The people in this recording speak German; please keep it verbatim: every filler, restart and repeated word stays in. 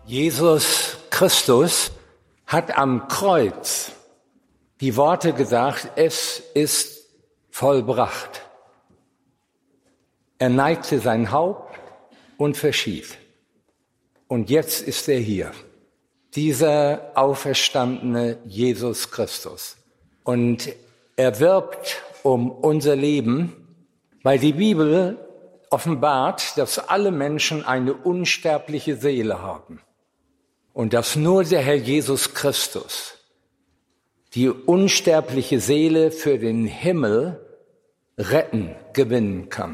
Jesus Christus hat am Kreuz die Worte gesagt, es ist vollbracht. Er neigte sein Haupt und verschied. Und jetzt ist er hier, dieser auferstandene Jesus Christus. Und er wirbt um unser Leben, weil die Bibel offenbart, dass alle Menschen eine unsterbliche Seele haben. Und dass nur der Herr Jesus Christus die unsterbliche Seele für den Himmel retten, gewinnen kann.